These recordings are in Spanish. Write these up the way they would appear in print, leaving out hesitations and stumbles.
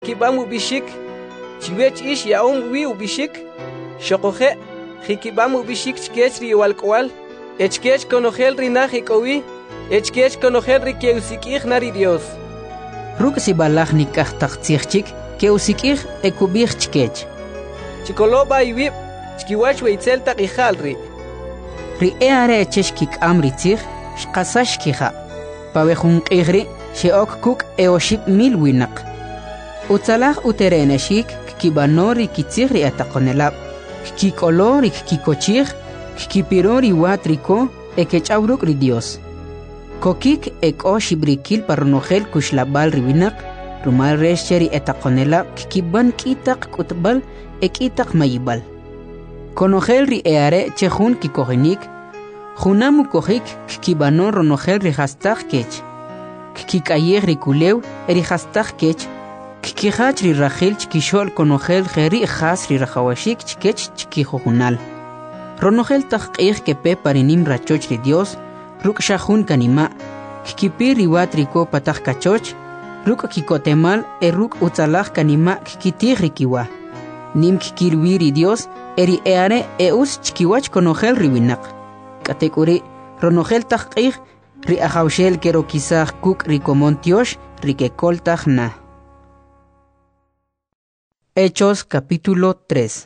Kibamu bishik, chiwech ish yaum wi ubishik, shokoje, hikibamu bishik chkech ri walkwal, echkech konogel rinaj ikowi, echkech konogel ri keusikij nari Dios. Ruk si balach nikach taktsichik, keusikij ekubij chkech. Chikoloba iwib, chkiwach weitzel takijalri. Ri eare echeshkik amritzig, shkasashkija. Pabejun qigri, sheok kuk eoship mil winak. Utzalaj utereneshik, kibanori kitzigri atakonelab. Kikolori kikochig, kipirori watriko, ekechawruk ri Dios. Kokik eko shibrikil parnogel kushlabal riwinak, rumal resheri etakonelab, kiban kitak kutbal, ekitak mayibal. Konogel ri eare chehun kikohinik, Junamu kohik kibano ronogel rihastag kech. Kikayeg rikulew erihastag kech. Kikihach ri rachel chkishol konogel geri has ri rajawashik chkech chkijojunal. Ronogel taqih kepe parinim rachoch ri Dios, ruk shahun kanima. Kikipir riwatriko patag kachoch, ruk kikotemal ruk utzalaj kanima kikitig rikiwa. Nim kikirwi ri Dios eri eare eus chkiwach konogel riwinak. Katekuri ronogel taqih ri ajawshel kero kisaj kuk rikomontiosh rikekoltaj na. Hechos capítulo 3.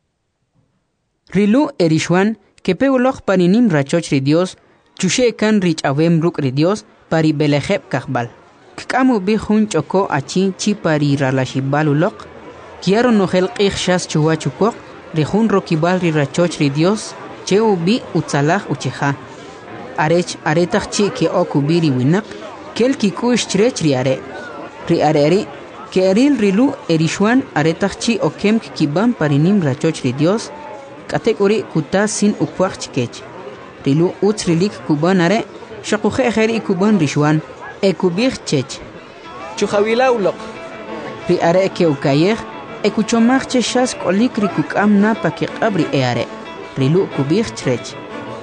Rilu erishwan kepeuloj paninim rachoch ri Dios chushekan rich avem ruk ri Dios pari belejeb kahbal. Kkamu bihun choko achin chi pari ralashibalulok kiaro nogel qih shas chuwachukok rihun rokibal ri rachoch ri Dios cheu bi utzalaj ucheja. Arech aretach chi ke okubiri winak, kel kikush chrech riare. Riareri, ke eril rilu erishwan aretach chi okem kiban parinim rachoch ri Dios, katekuri kuta sin ukwach chikech. Rilu utz rilik kuban are, shakuje ejeri kuban rishwan, ekubich chech. Chuhawila ulok. Riare ke ukayej, ekuchomach cheshas kolik rikukam na pakikabri eare. Rilu kubich chrech.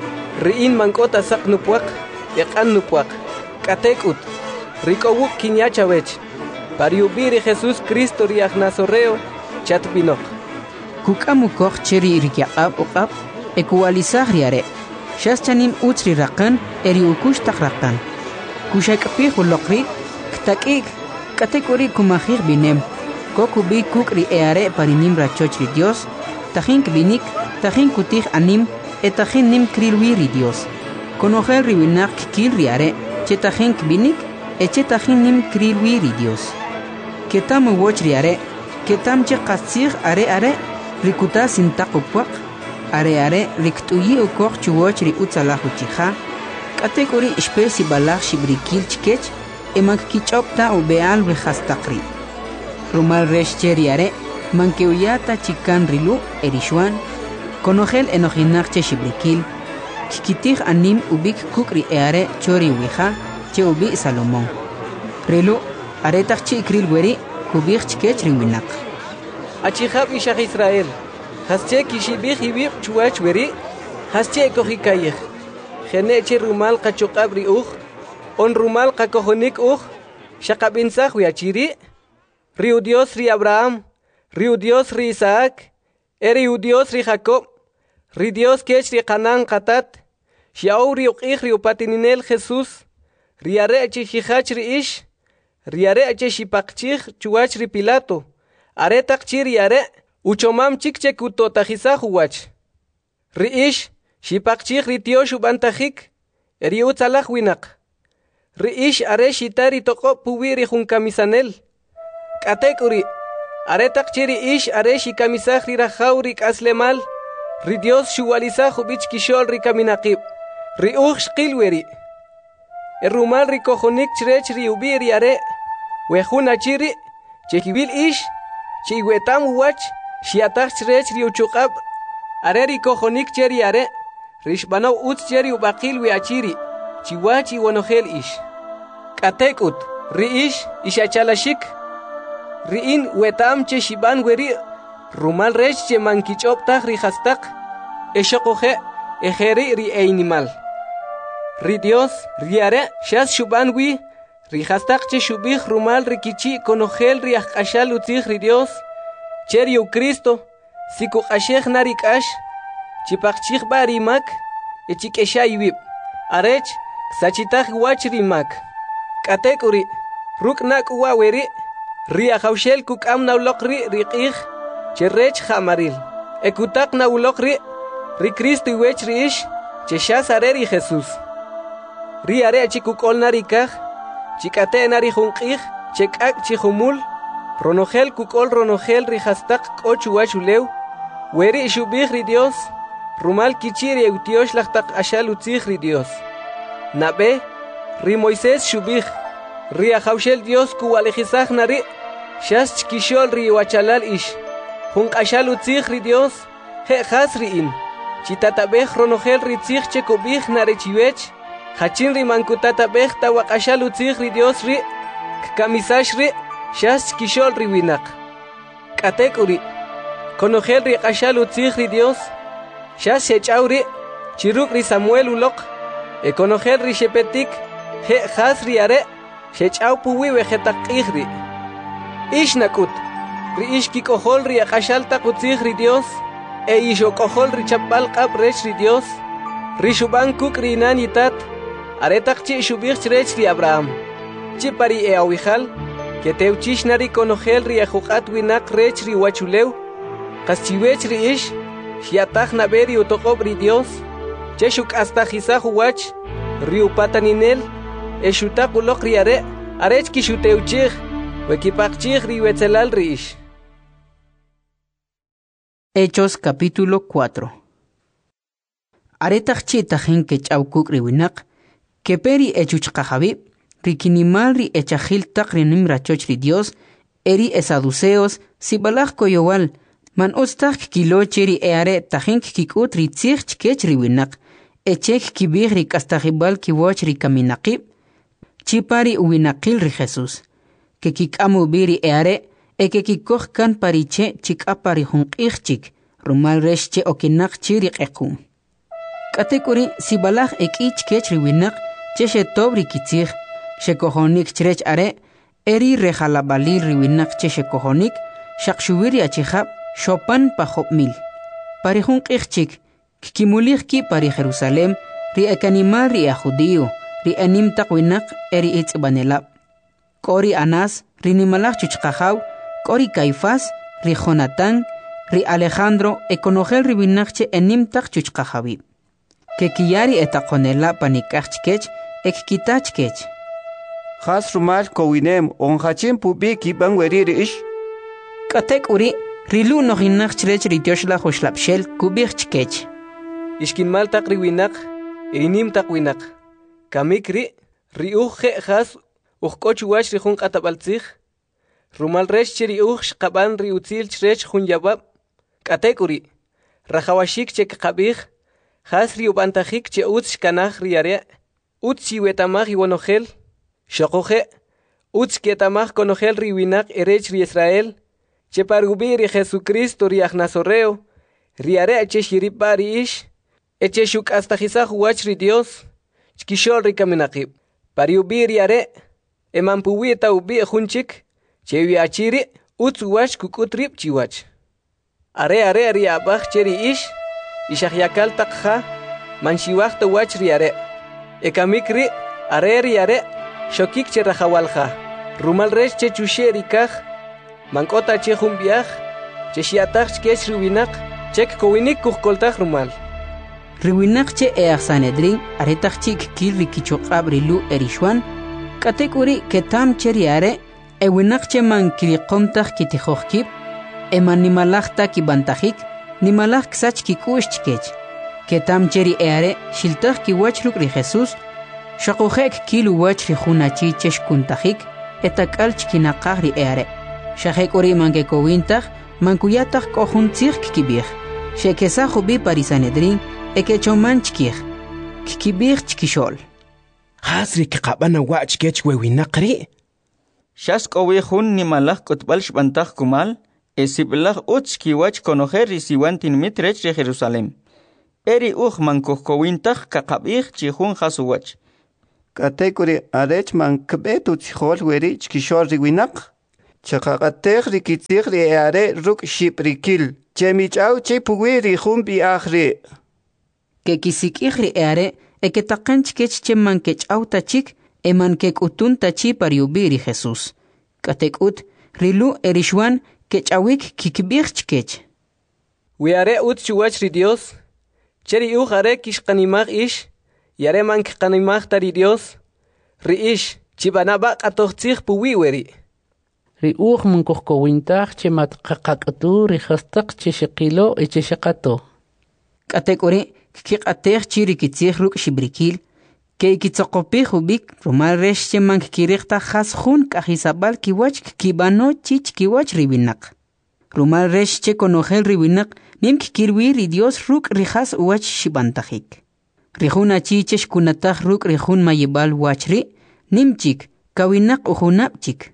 Riin mankota sak nupuak, yakan nupuak, katekut, rikowuk kinyachawech, pariubiri Jesus Cristo riach nazoreo, chatpinok. Kukamukok cheri rikyaqab uqab, ekuwalizaj riare, shas chanim utzri rakan, eri ukush tak rakan. Kushakapih ulokri, ktakik, katekuri kumahir binem, kokubi kukri eare parinim rachoch ri Dios, tajin kbinik, tajin kutij anim, etajin nim krilwi ri Dios. Konogel riwinak kil riare, chetajin kbinik, echetajin nim krilwi ri Dios. Ketam woch riare, ketam che qatsig are, rikuta sintakupuak, are, riktuyi ukok chuwoch ri utzalah uchija, katekuri espesi balach shibrikil chkech, emak kichopta ubeal rehastakri. Rumal resh cheriare, mankeuyata chikan rilu erishwan, konogel enojinach shibrikil, kikitij anim ubik kukri eare chori wija, che ubi Salomón. Rilu, aretach chi kril weri, kubich chkech riwinak. Achihab ishach Israel, hasche kishibich ibib chuach weri, hasche kohikayej. Geneche rumal kachokabri on rumal kakohonik shakabinsach wiachiri, riu Dios ri Abraham, riu Dios ri Isaac, riu Dios ri Jacob, ri Dios kech ri Canaan katat, xiao ri uqih ri upatininel Jesus, riare ache hijach ri ish, riare ache shipakchich chuach ri Pilato, aretak chi riare, uchomam chikche kutotajizah uwach. Ri ish, shipakchich ri tiosh ubantajik, ri utzalaj winak. Ri ish are shitari toko puwiri junkamisanel. Katekuri, aretak chiri ish are shikamisaj ri rajaw ri kaslemal, ri Dios shuwalizaj ubich kishol ri kaminakib, ri shqilweri. Rumal ri kojonik chrech ri ubiri are, wejuna chiri, chekibil ish, chiwetam uwach, shiataj chrech ri uchukab, are ri kojonik cheri are, rishbanaw utz cheri ubakil we achiri, chiwachi wanogel ish. Katekut, ri ish, ishachalashik, riin wetam che shiban weri, rumal rech che mankichoptaj ri hastak, eshokoje, ejeri ri einimal. Ri Dios, riare, shas shubanwi, Rijastaqche shubij rumal rikichi konogel riajqashal utzij ri Dios. Cherio Cristo, siku qashej narikash, chipaqchij barimak, echikeshay wib. Arech, sachitaj wach rimak. Katekuri, ruk nak waweri, riajawshel kukam naulokri riqij, cherech jamaril. Ekutak naulokri, ri Cristo iwech riish, cheshas areri Jesús. Ri are chikukol narikaj, chikate nari junqij, chekak chihumul, ronogel kukol ronogel rijastak kochuachulew, weri shubij ri Dios, rumal kichiri eutiosh lachtak ashal utzij ri Dios. Nabe, ri Moisés shubij, ri ajawshel Dios kuwalejizaj nari, shas chkishol ri wachalal ish, junk ashal utzij ri Dios, he jas riin, chitatabej ronogel ri tzij chekubij narechiwech, hachin ri mankutatabej tawak ashal utzij ri Dios ri, kkamisash ri, shas chkishol ri winak. Katek uri, konogel ri ashal utzij ri Dios, shas shechaw ri, chiruk ri Samuel ulok, konogel ri shepetik, he jas ri are, shechaw puwi vegetakij ri. Ish nakut, ri ish kikohol ri ashal takutzij ri Dios, ishokohol ri chapal qab rech ri Dios, ri shuban kuk ri inan yitat, aretak chi shubij rech ri Abraham, chi pari awijal, que teuchish nari konogel ri ajukat winak rech ri wachulew, kaschiwech ri ish, shiataj naberi utokob ri Dios, cheshuk hasta jizaj wach, ri upataninel, eshutak ulok ri are, arech kishuteuchij, wekipakchij ri wetzelal ri ish. Hechos capítulo 4. Aretaj chitajin que chawkuk ri winak, que peri echuchqajabi, rikinimal ri echajil tak rinim rachoch ri Dios, eri esaduceos, sibalaj koyowal, man ostak kiloche ri eare tajin kikut ri tzij chkech ri winak, echek kibij ri kastajibal kiwoch ri kaminaqib, chipari uwinaqil ri Jesús, que kikamu biri eare, que kikoj kan pariche chikapari junqijchik, rumal reshche okinak chiri qequm. Katekuri sibalaj ekich kech ri winak, cheshe tobri kitzij, shekohonik chrech are, eri rejalabalil ri winak cheshe kohonik, shakshubiri achijab, shopan pajop mil. Pari junqijchik, kikimulij ki pari Jerusalem, ri ekanimal ri a judío, ri enim tak winak eri itzbanelab. Kori Anás, ri nimalaj chuchqajaw, Kori Caifás, ri Jonatán, ri Alejandro, ekonogel ri winakche enim tak chuchqajabi. Que kiyari etakonela panikachkech, ekkitachkech. Has rumal kowinem, onhachin pubi kiban weriri ish. Katek uri, rilu nohinachchrech ri Dioshla hoshlapshel kubichkech. Ishkinmal tak ri winak, enim tak winak. Kamikri, ri uje has, ujkochuach ri junk atabaltzij, rumal rech chiri uj qaban ri utzil chrech jun yabab, katekuri, rajawashik chek qabij, has ri ubantajik che utz kanaj ri are, utz chiwetamaj iwanogel, shokoje, utz ketamaj konogel ri winak erech ri Israel, che parubi ri Jesucristo ri ajnazoreo, ri are che shiripa ri ish, eche shuk astajizaj wach ri Dios, chkishol ri kaminaqib, pariubi ri are, emampuwi eta ubi junchik, chewi achiri, utz wach kukutrip chiwach. Are ri abaj cheri ish, ishahyakal takha, manshiwach wach ri are. Ekamikri, ri are, shokik che rajawalja. Rumal rech che chushe rikaj, mankota che jumbiaj, che shiataj chkech riwinak, chek kowinik kuhkoltaj rumal. Riwinak che Sanedrin, aretaj chik kil rikichoqab rilu erishwan, katekuri ketam cheri are, ewinak che man kiriqomtaj kitijojkib, eman nimalajta kibantajik, nimalaj ksach kikushchkech. Ketam cheri eare, shiltaj kiwachruk ri Jesús, shakujek kilu wach ri junachi cheshkuntajik, etakal chkinaqaj ri eare. Shajek uri mankekowintaj, mankuyataj kohuntzij kibij. Shekesaj ubi parisanedrin, ekechoman chkij. Kibij chkishol. Hasri kaqabana wach kech wewinaqri. Shask owihun ni malak kutbal shbantaj kumal, esiblah utz kiwach konojer risiwantin mitrech de Jerusalem. Eri uj mankokowintaj kakabij chihun hasuwach. Katekuri arech man kbetu tijol weri chkishor riwinak. Chakakatech rikitzich ri are ruk shiprikil. Chemichau chipuwi rijumbi ahri. Kekisik ihri are eketaqan chkech cheman kechau tachik eman kekutun tachi pariubiri Jesús. Katekut rilu erishwan kechawik kikbich chkech. Wiare ut chuwach ri Dios. Cheri are kishqanimag ish. Yare man kishqanimag tari Dios. Ri ish chibanaba qatochtzich puwi weri. Ri mun kohkowintach chemat qaqaqatu ri khastaq cheshqilo echeshqato. Katekuri kikatech chirikitzich ruk shibrikil. Ke ikitzoqopi hubik rumal resh cheman kirikta khashun kahisabal kiwach kibano chich kiwach ribinak. Rumal resh che konogel ribinak nim kirwi ri Dios ruk rihas uwach shibantajik. Rihuna chichesh kunatach ruk rihun mayibal wachri nimchik kawinak uhunapchik.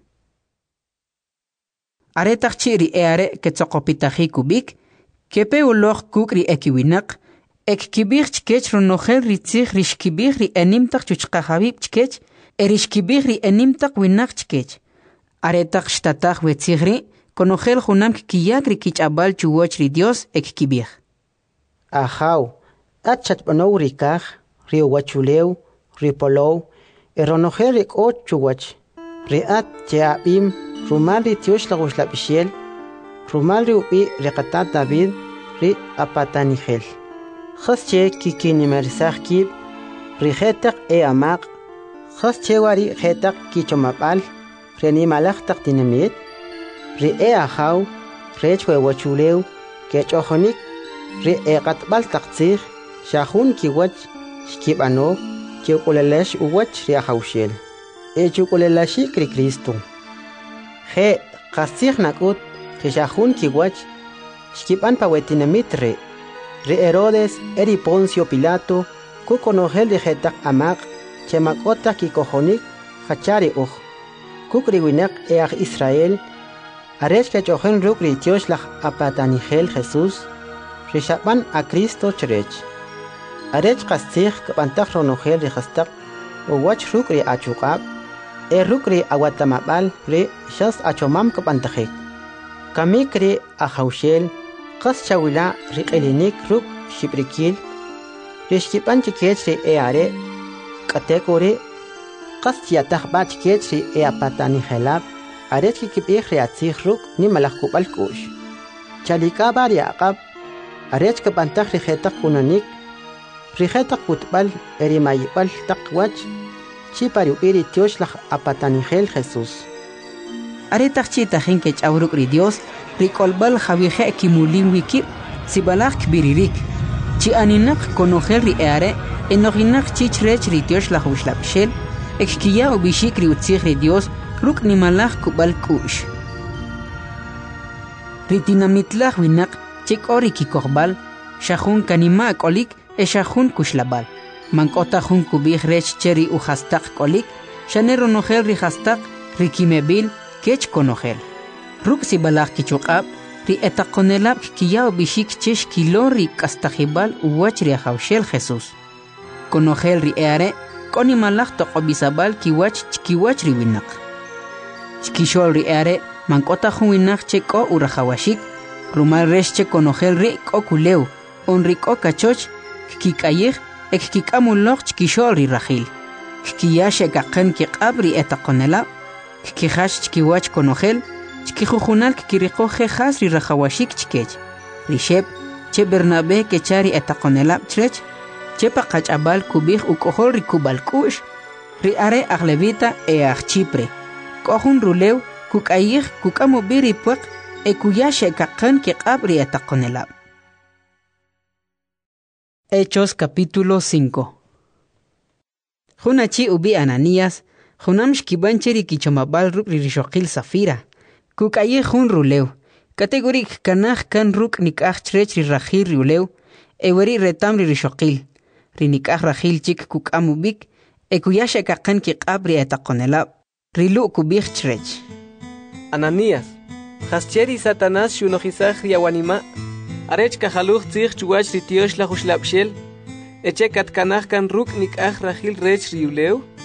Aretach chiri eare ketzoqopitajik kubik kepe uloch kukri ekiwinak ek kibich chkech ronogel ritzich rishkibich ri enimtak chuchqahabib chkech erishkibich ri enimtak winak chkech aretak shtatach wetzigri konogel junam kiyak ri kichabal chuwoch ri Dios ek kibich Ahaw atchat panow rikaj ri wachulew ri polow eronogel ri och chuwach ri at cheabim rumal ri tiosh laguslabishel rumal ri ubi ri qatat David ri apatanigel Khasche kikini marisakib rihetak amak khasche wari hetak kichomapal reni malaktak dinamit ri ahaw rechwe wachulew kechohonik ri qatbal taqtsir shahun kiwach shkibano kiukulelesh uwach ri ahawshel echukulelashi kri Cristo he qasih nakut kishahun kiwach shkiban pawetinamit ri Herodes eri Poncio Pilato kukonogel de hetak amak chemakota kikohonik hachari kukriwinak each Israel arech kechohen rukri tioslach apatanigel Jesús rishaban a Cristo chrech arech kastig kapantach ronogel de hastak uwach rukri achukab rukri awatamabal re shas achomam kapantachik kamikri ahawshel Qas chawila riqelinik ruk shibrikil rishkipan chikech ri eare katekori qas yatah ba chikech ri eapatani helab aret kikibih ri atzih ruk ni malakubal kush chalika bari aqab aret kapantah ri hetak kunanik ri hetak kutbal eri mayibal taqwach chipari iri tioslach apatani hel Jesús aretach chitahin kech awruk ri Dios rikolbal javihe kimulin wiki sibalak biririk chi aninak konogel ri eare enoginak chichrech ri Dios la huslapshel ekkiya ubishik ri utzig ri Dios ruk nimalach kubal kush ritinamitlah winak chikori kikorbal shahun kanima kolik shahun kushlabal mankota hun kubih rech cheri u hastak kolik shanero nogel ri hastak rikimebil kech konogel Ruk si balak kichukab, ri etakonelab kiyaw bishik chesh kilori kastajibal uwach ri ahawshel Jesús. Konogel ri eare, koni malak toqobisabal kiwach ri winak. Chkishol ri eare, mankota hun winak che ko urahawashik, rumal resh che konogel ri ko kulew, on ri ko kachoch, kikayih, ek kikamulok chkishol ri rahil. Kiyashe kaqen kiqab ri etakonelab, kikihash chkiwach konogel, Chkijujunal kirikoje has ri rahawashik chkech. Rishep, che Bernabe kechari etakonelab chrech, che paqachabal kubij ukohol ri kubal kush, ri are aglevita Chipre. Kohun rulew kukayih kukamubiri puek kuyashe kaqan kiqab ri etakonelab. Hechos capítulo 5. Junachi ubi Ananías, junam shkibancheri kichomabal ruk ri rishoqil Safira. Kukaye jun rulew. Kategorik kanaj kan ruk nikaj chrech ri rahil rulew. Eweri retam ri rishoqil. Ri nikaj rahil chik kukamubik. Kuyashe kaqan kiqab ri etakonelab. Rilu kubich chrech. Ananías. Hascheri Satanás shunojisaj ri awanima. Arech kajaluj tzich chuwach ri tiosh la huslapshel. Eche katkanaj kan ruk nikaj rahil rech ri ulew.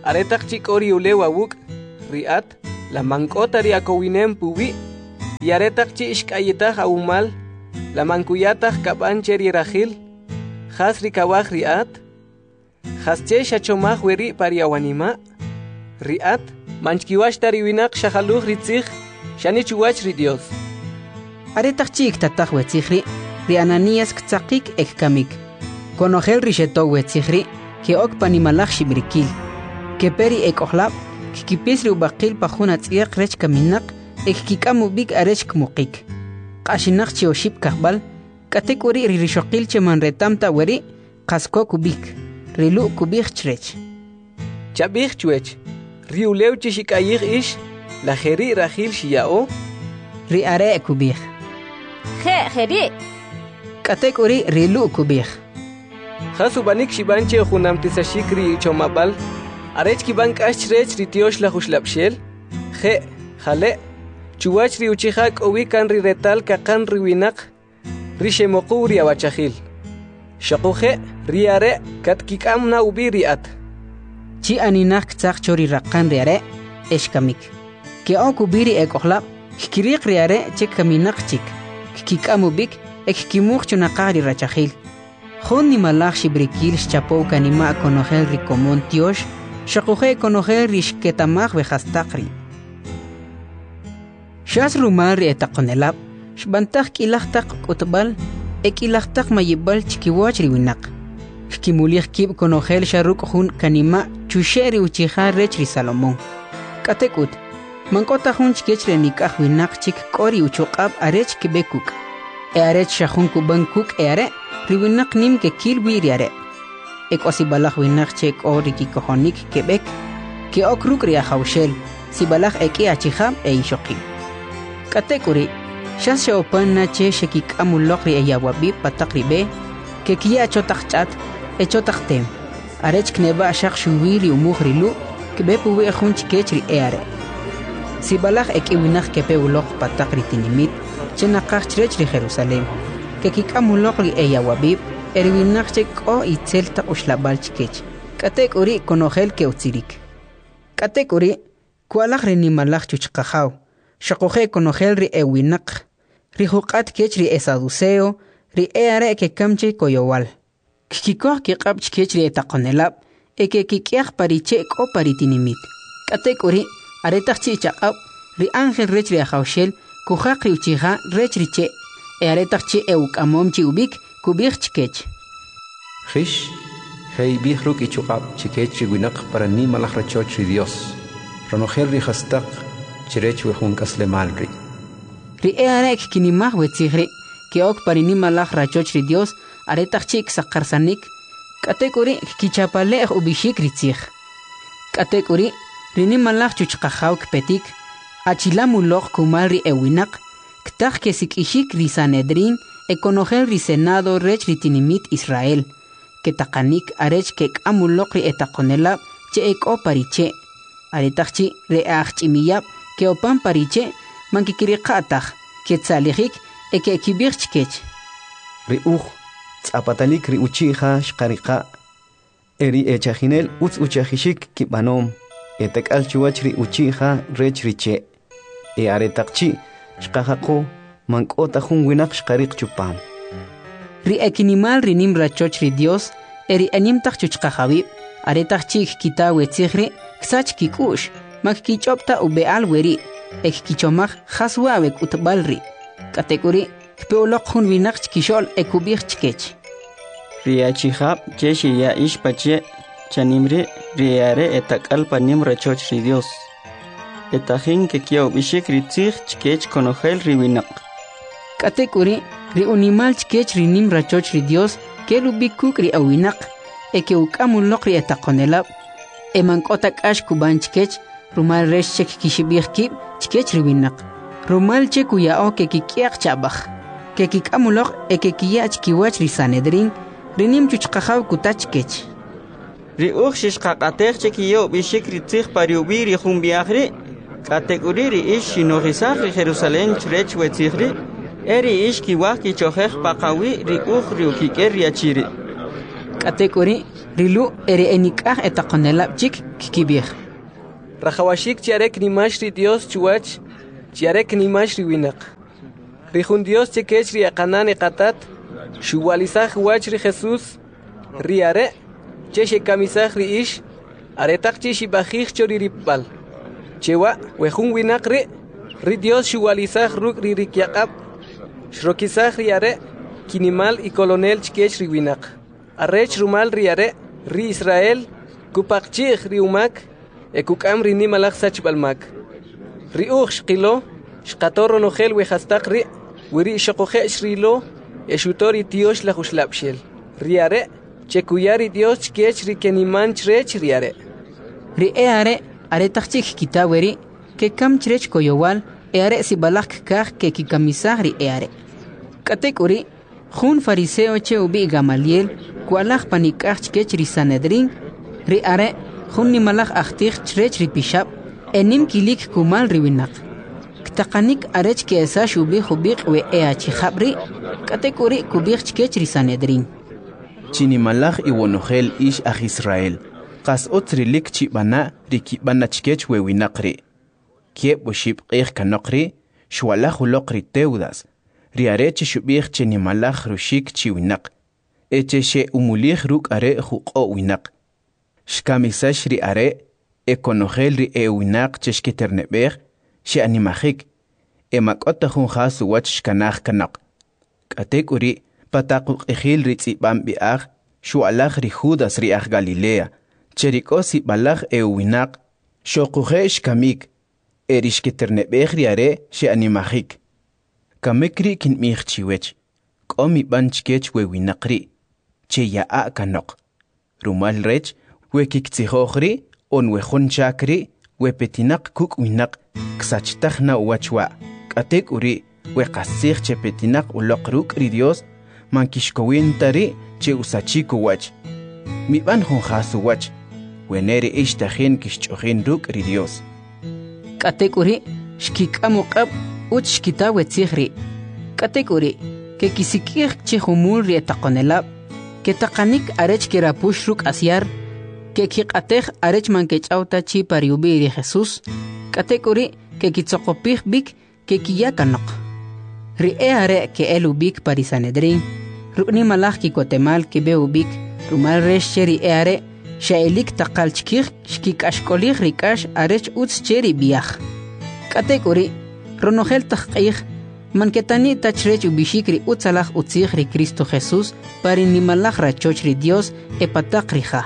aretak chikori ulewa wuk riat la mankota ri akowinem puwi y aretak chi ishkayitah aumal la mankuyatah kabanche ri rajil has ri kawaj riat hasche shachomaj weri pariawanima riat manchkiwash tariwinak shahaluj ritzig shani chuwach ri Dios aretak chi iktatah wetzigri ri Ananías ktzakik ekkamik konojel ri sheto wetzigri que ok panimalaj shibrikil que peri ekohlab kikipis ri ubaqil pajuna tziyaq rech kaminak ekikikamu bik arech kmuqik qashinaq chi oshib kahbal katek uri ri rishoqil che manretamta weri qasko kubik rilu kubik chrech chabik chwech riulew chi shikayig ish la jeri rajil shiyao ri are kubik jeri katek uri rilu kubik Hasubanik shibanche junamtisashikri chomabal arech kibank ashrech ritiosh la hushlapshel jale chuwach ri uchihak owikan ri retal kakan ri winak ri shemoquri awachahil shaquje ri are katkikam na ubiriat chi aninak tzaq chori raqan ri are eshkamik ke okubiri ekohlab kiriq ri are che kaminak chik kikam ubik ekkimuch chunaqari rachahil Joni malach shibrikil chapo kanima konojel ri komon tiosh shaquje konojel ri shketamaj vejastakri Shas rumar ri etaqonelab shbantaj kilajtaq utbal ekilajtaq mayibal chikiwach ri winak shkimulij kib konojel sharuk jun kanima chusheri uchija rech ri Salomón katekut mankota jun chikech ri nikaj winak chik kori uchoqab arech kibekuk arech shajun kubankuk are riwinak nim ke kilwi riare ek osibalaj winak chek ori kikohonik kebek ke okruk ri hawshel sibalaj eki achihab e ishoqi katekuri shas shopanna che shekik amulok ri ayawabi patakri be ke kiya chotaqchat e chotaqtem arech kneba shaq shuwiri umuhrilu kebe puwe khun chikech ri are sibalaj eki winak kepe ulok patakri tinimit chenaqaj chrech ri Jerusalem que kikamulok ri eyawabib erwinak chek o itzelta ushlabal chikech katek uri konojel ke utzirik katek uri kualaj ri nimalaj chuchqajaw shaqoje konojel ri ewinak ri huqat kech ri esaduseo ri eare ke kamche koyowal kikikoh ki qab chikech ri etaqonelab eke kikiaj pariche ko paritinimit katek uri aretaq chi chaqab ri ángel rech ri hawshel kujaq ri uchija rech ri che aretak chi eukamom chi ubik kubik chikech Rish hey bihruk ichukab chikech winak para ni malach rachoch ri Dios ronojel ri hastak chirech wehun kaslemalri ri arek kinimaj wetzigri ke ok para ni malach rachoch ri Dios aretak chi saqarsanik katekuri kichapale ubishik ritzig katekuri ri ni malach chuchqajaw kpetik achilamuloj kumal ri ewinak Ktaj que sikishik ri Sanedrin ekonojel ri Senado rech ri tinimit Israel que taqanik arech que amulok ri etaqonelab che eko pariche aretakchi re achimiyab que opan pariche mankikiriqataj que tsalijik eke kibirchkech ri tzapatalik ri uchija shqariqa eri echajinel uchajishik kibanom etakal chuwach ri uchija rech ri che aretakchi shqajaqo mankota jun winak shqariq chupam ri ekinimal ri nim rachoch ri Dios eri anim taq chuchqajawi aretaq chik kitawe tzigri ksach kikush mak kichopta ubeal weri ek kichomaj haswawe utbalri katekuri peolok jun winak kishol ekubir chkech ri achihab cheshi ya ishpache chanimri ri are etakal panim rachoch ri Dios Etajin que quiero bishik ritzig chkech konojel riwinak. Katekuri ri unimal chkech rinim rachoch ri Dios que lubikuk ri awinak e que ukamulok ri etaqonelab e mankotak ash kuban chkech rumal resh chek kishibir kib chkech riwinak. Rumal chek uyao que kikiak chabaj que kikamulok e que kiya chkiwach ri Sanedrin rinim chuchqajaw kutach chkech. Ri uxshish qaqatej chekiyo bishik ritzig pariubi ri jumbiagri Kategori ish shinorizah ri Jerusalén chrech wetzigri eri ish kiwah kichojej paqawi ri uj ri ukiker ri achiri Katekuri rilu eri enikah etaqonelab chik kikibih. Rajawashik chiarek nimash ri Dios chuach, chiarek nimash ri winak. Rijun Dios chekech ri akanane qatat, shuwalizaj wach ri Jesús, ri are, cheche kamisaj ri ish, aretak cheshi bajij chori ripbal. Chewa, wejun winak ri Dios shuwalizaj ruk ri rikyaqab, shrokizaj ri are, kinimal y colonel chkech ri winak. Arrech rumal ri are, ri Israel, kupakchij ri umak, ekukam ri nimalaj sachbalmak. Ri shqilo, shqatorro nogel wejastak ri, wiri shokoje shrilo, eshutori tiosh la huslapshel. Ri are, chekuyari Dios chkech ri keniman chrech ri are. Ri are takchik kitaweri, ke kam chrech koyowal, are si balak kah ke kikamisah ri are. Katekuri, jun fariseo che ubi Gamaliel, kualaj panikah chkech ri Sanedrin, ri are, jun nimalaj achtich chrech ri pishab, enim kilik kumal ri winak. Ktaqanik arech ke esash ubi hubiq we chikhabri, katekuri kubik chkech ri Sanedrin. Chinimalaj iwonogel ish aj Israel. Qas otrilik chibana rikibana chkech we winakri. Kiep bushib qih kanokri, shwalaj uloqri teudas. Riareche shubih chinimalaj rushik chi winak. Eche she umulij ruk are juqo winak. Shkamisash ri are, ekonogel ri winak cheshketernebeh, she animajik. Emakota jun jasu wach shkanaj kanak. Katek uri, patakuk ejil ri tzibam biag, shualaj ri Judas ri aj Galilea. Cherikosi balaj winak, shokuje shkamik. Erishketernebeh ri are, she animajik. Kamekri kin michchiwech. Komi banchkech we winakri. Che yaa kanok. Rumal rech, we kiktsihochri, on we chakri, we petinak kuk winak, ksachtajna wachwa. Katek uri, we kasich che petinak ulokruk ri Dios, mankishkowintari che usachiko wach. Miban honjasu wach, we nere ishtajen kishchojen ruk ri Dios. Katek uri, shkikamukab, uch shkitawe tzihri. Katek uri, ke kisikir chihumul ri etaqonelab, ke taqanik arech kirapush ruk asyar, ke kiqatej arech mankech auta chi pariubi ri Jesús, katek uri, ke kitzokopih bik, ke kiyakanok. Ri are ke elubik pari Sanedrin, rukni malach kikotemal ke beubik, rumal resh cheri are, shaelik taqal chkir, shkik ashkolih rikash arech utz cheri biach. Katek uri, ronogel taqih, manketani tachrech ubishikri utzalaj utzih ri Cristo Jesús, pari nimalaj rachoch ri Dios, epatak rija.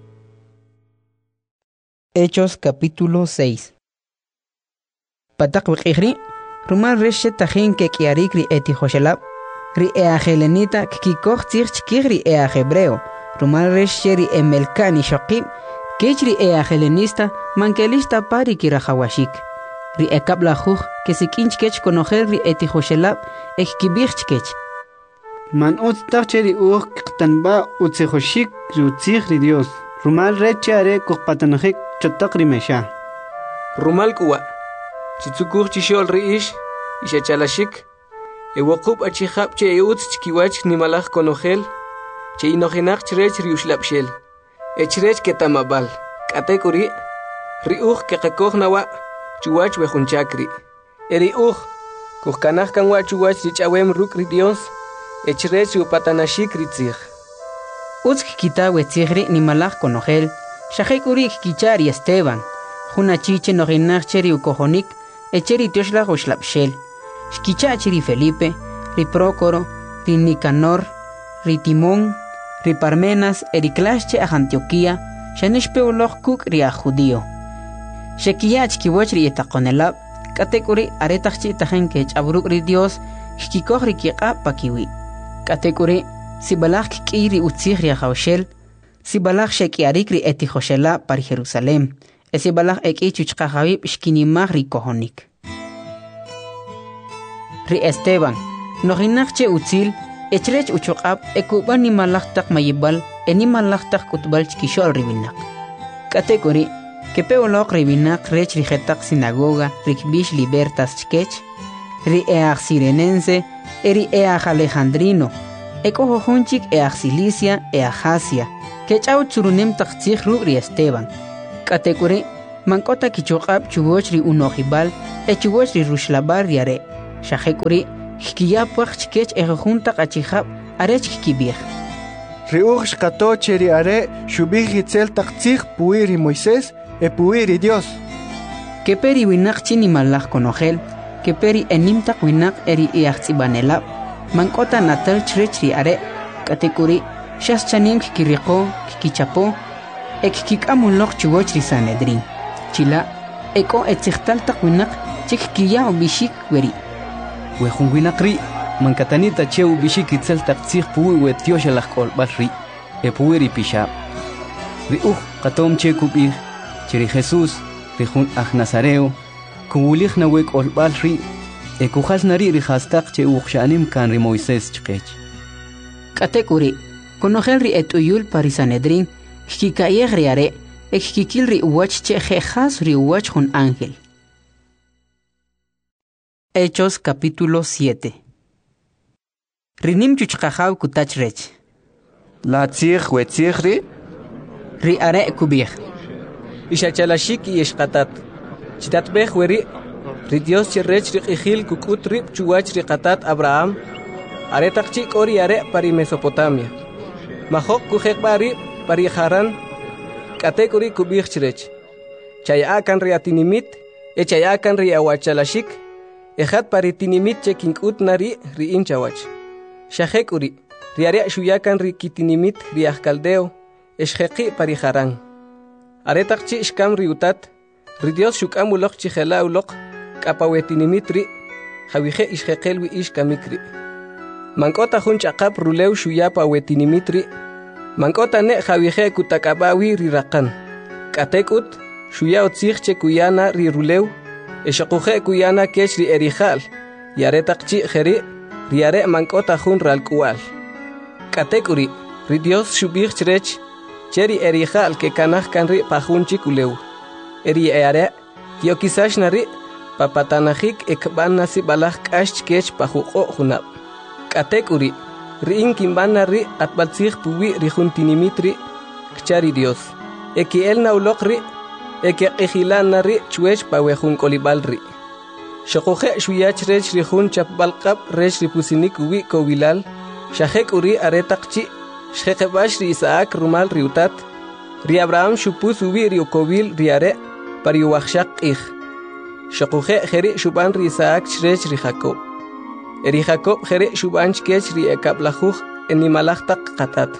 Hechos capítulo 6. Patak wikihri, rumal reshe tajin ke kiarik ri eti joshelab, ri helenita kikikoch tzir chkih ri hebreo, rumal reshe ri emelkani shokib, kech ri helenista mankelista pari kirajawashik. Ri ekabla juj que si kinchkech conocer ri eti joshelab ekkibichkech. Man utstacheri uj qtanba utsejoshik rutzig ri Dios. Rumal rechare kuqpatanajik chotak ri mesha. Rumal kuwa. Chitsukuj chishol ri ish, ishachalashik. Ewokub achihab che eutz chkiwach nimalaj conogel. Che inojenach chrech ri ushlapshel. Echrech ketamabal. Katekuri. Ri uj kekakoj nawa. Chuwach wejunchakri. Eri kuhkanaj kanwa chuwach richawem ruk ri Dios, echrech upatanashik ritzig. Utzk kita wetzigri ni malaj conogel, shahekurik kichari Esteban, junachiche noginacheri ukojonik, echeri tioshla oshlapshel, shkichachiri Felipe, ri Prócoro, ri Nicanor, ri Timón, ri Parmenas, eriklasche a Antioquía, shanishpeuloj kuk ri a judío. Shekiyach kiwachri etaqonelab, katekuri aretachchi tajen kech abruk ri Dios, shkikoh ri kiqa pakiwi. Katekuri, si balach kiri utzig ri jaushel, si balach shekiarik ri eti joshela par Jerusalem, si balach eki chuchqajawib shkinimaj ri kohonik. Ri Esteban, noginachche utzil, echrech uchuqab, ekuban ni malach tak mayibal, eni malach tak kutbal chkishol ri binak. Katekuri, que peolok ribinak rech rijetak sinagoga rikbish libertas chkech, ri each sirenense, eri each alejandrino, eko hohunchik Cilicia Asia, que chau tsurunem taktsik rubri Esteban. Katekuri, mankota kichokab chugochri unojibal, chugochri rushlabar yare. Shahekuri, hikiyapwak chikech junta kachihab, arech kibir. Riuch shkato cheri are, shubih itzel taktsik puiri Moisés, puiri Dios. Que peri winak chini malach konogel, que peri enimtak winak eri iachzibanelab. Mankota natal chirechri are, katekuri, shas chanim kikiriko, kikichapo, kikamunlok chugochri Sanedrin. Chila, eko etzichtal takwinak, chikkiya o bishik weri. Wehun winakri, mankatanita cheu bishik itzel taktsik puwi wetioshal kolbalri, puwiri pisha. Riuch, katom che kubir, chiri Jesus, rihun Nazareo, kubulich na wek olbalri, ekujas nari rihastak che ukshanim kan ri Moisés chkech. Katekuri, konogel ri etuyul parisanedrin, kikayeg riare, kikil ri uwach che jejas ri uwach hun ángel. Hechos capítulo 7. Rinim chuchkajaw kutachrech. La tzig wetzigri? Ri are kubir. Ishachalashik y eshkatat. Chitatbeh weri. Ri Dios chirrech ri ijil kukutrip chuwach ri katat Abraham. Are takchik ori are pari Mesopotamia. Mahok kujek bari pari Haran. Katekuri kubir chirech. Chayakan ri atinimit. Chayakan ri awachalashik. Ejat pari tinimit chekinkut nari ri inchawach. Shahekuri. Riare shuyakan ri kitinimit ri ahkaldeo. Eshjeki pari Haran. Aretakchi ishkam ri utat. Ri Dios shukam ulok chihela ulok. Kapawetinimit ri. Javije ishjekel wi ishkamikri. Mankota hun chakap ruleu shuyapa wetinimit ri. Mankota ne javije kutakabawi ri rakan. Katekut. Shuya otzich kuyana ri ruleu. Eshakuje kuyana kech ri erijal. Yaretakchi jeri. Riare mankota hun ralkual. Katekuri. Ri Dios shubich chrech. Cheri erijal que kanaj kanri pajunchi kuleu. Eri eare. Kio kisash nari. Papatanajik ekban nasi balaj kash kech pajuko junab. Katekuri. Ri inkimban nari atbalzig puwi ri juntinimitri. Kchari Dios. Eki el naulokri. Eke ejilan nari chuech pawejun kolibalri. Shokuje shuyach rech rihun chapbalqab rech ripusinik uwi kovilal. Shahek uri aretakchi. Shjekebash ri Isaac rumal riutat. Ri Abraham shupus uwi riukovil riare. Pariuachshak ich. Shokuje jeri shuban ri Isaac rech ri Jacob. Eri Jacob jeri shuban chkech ri ekablajug enimalachtak katat.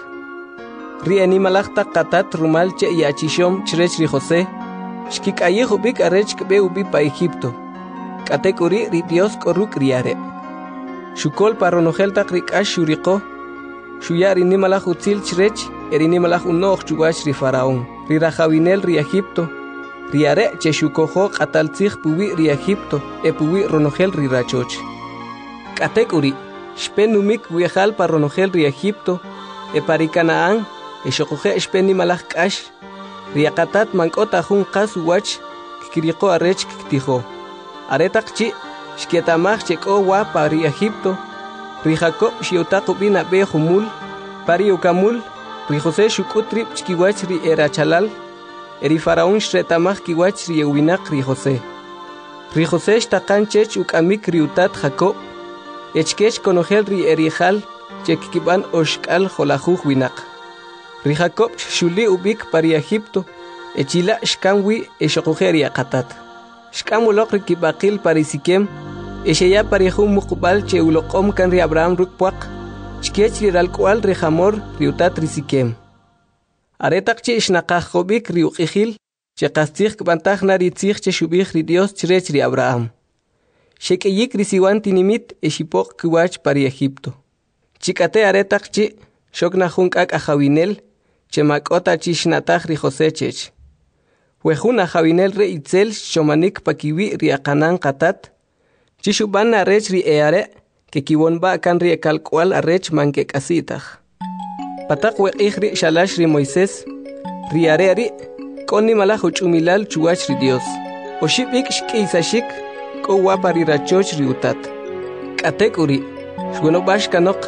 Ri enimalachtak katat rumal che yachishom chrech ri José. Shkik ayehubik arech kbe ubi pa Egipto. Katekuri ri Dios koruk riare. Shukol paronogel tak rikash shuriko. Shuyari nimalach utzil chrech, eri nimalach unoch chugash ri Faraón. Ri rajawinel ri Egipto. Riare che shukojo kataltzig puwi ri Egipto, puwi ronogel ri rachoch. Katekuri, shpenumik wiejal paronogel ri Egipto, pari Canaán, shokoje shpen nimalach kash. Riakatat mankota jun kas wach kikiriko arech kiktijo. Aretakchi shkietamach cheko wa pari Egipto. Ri Jacob shiotaku bina be humul. Pari ukamul. Ri José shukutrip chkiwach ri erachalal. Eri Faraón shretamach kiwach ri ewinak ri José. Ri José shtakan chech ukamik ri utat Jacob. Echkech konogel ri erijal chekkiban oshkal jolajuj winak. Ri Jacob shuli ubik pari Egipto. Echila shkamwi eshokujeri akatat. Shkamulok ri kibakil pari Sikem. Esheya pari jum mukbal che ulokom kan ri Abraham rukpuak. Chkech ri ralkual ri Hamor ri utat ri Sikem. Aretakchi ishnakajobik ri uqijil. Che kastig kbantaj nari tzig che shubik ri Dios chrech ri Abraham. Shekeyik ri siwan tinimit eshipok kiwach pari Egipto. Chikate aretakchi shokna junkak ajawinel. Che makota chishnatag ri José chech. Wejuna jawinel re itzel shomanik pakiwi ri akanan katat. Chishuban arech ri eare. Que kiwonba kan ri ekalkwal arech manke kasitag. Patak weqih ri shalash ri Moisés. Ri areri. Koni malaj uchumilal chuwach ri Dios. Oshipik shkiisashik. Ko wapa ri rachoch ri utat. Katekuri. Shwenobash kanok.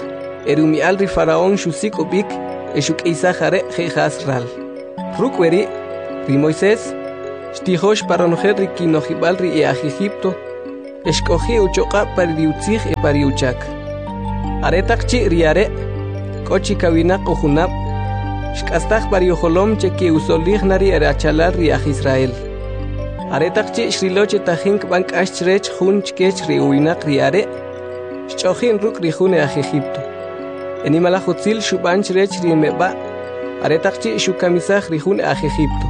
erumial ri faraón shusik ubik eshuk isajare jehasral. Rukweri ri Moisés shtijosh paronojer ri kinojibal ri Egipto escogi uchoqa pariutzij e pariuchak. Aretakchi riare kochi kawinaq ujunab shkastaj pariujolom che usolij nari erachalal ri Israel. Aretakchi shriloche tajink bank ashtrech jun chkech ri uinaq riare shchojin ruk ri jun Egipto. Enimalajutzil shubanchrech ri meba aretakchi shukamisaj ri jun Egipto.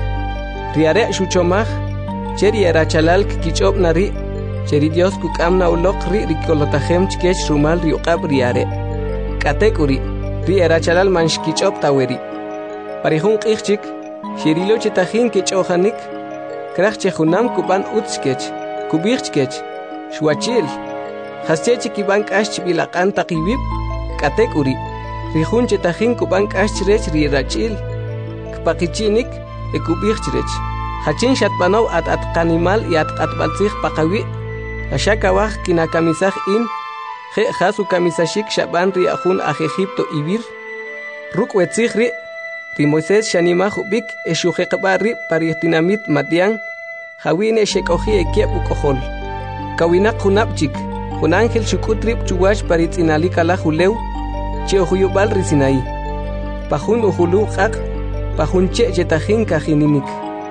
Riare shuchomaj cheri erachalal kichob nari cheri Dios kukamna uloq ri rikolotajem chkech rumal ri uqab riare. Katekuri ri erachalal manshkichob taweri. Parijun qijchik shirilo chetajin kichojanik kraj chejunam kuban utskech kubijchkech shuachil haschechi kiban kashch bilaqan taqibib katekuri rijun chetajin kuban kashchrech ri rachil kpaqichinik ekubijchrech hachin shatpanov at qanimal y at qatbaltzij paqawi ashakawaj kinakamisaj in je hasu kamisashik shaban ri ajun Egipto ibir rukwetzij ri Moisés shanimaj ubik eshujeqba ri paritinamit madian jawine shekoji ekiep ukojol kawinaq junabchik jun ángel shukutrib chuwash paritzinalika julew che ujuyubal ri Sinaí pajun ujulu qaq pajun che jetajin kajininik